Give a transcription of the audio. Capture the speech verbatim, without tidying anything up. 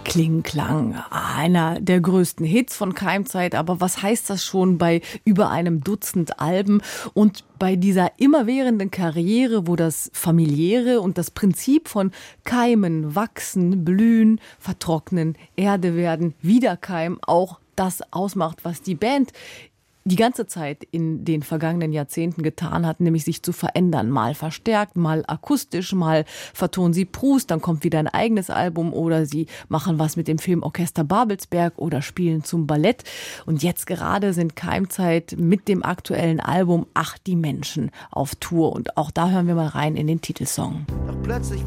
Kling Klang, einer der größten Hits von Keimzeit. Aber was heißt das schon bei über einem Dutzend Alben und bei dieser immerwährenden Karriere, wo das Familiäre und das Prinzip von Keimen, Wachsen, Blühen, Vertrocknen, Erde werden, Wiederkeimen auch das ausmacht, was die Band die ganze Zeit in den vergangenen Jahrzehnten getan hat, nämlich sich zu verändern. Mal verstärkt, mal akustisch, mal vertonen sie Proust, dann kommt wieder ein eigenes Album oder sie machen was mit dem Filmorchester Babelsberg oder spielen zum Ballett. Und jetzt gerade sind Keimzeit mit dem aktuellen Album Ach, die Menschen auf Tour. Und auch da hören wir mal rein in den Titelsong. Doch plötzlich